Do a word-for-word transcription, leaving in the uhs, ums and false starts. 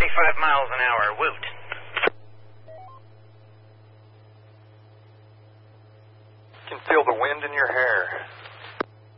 seventy-five miles an hour. Woot. You can feel the wind in your hair.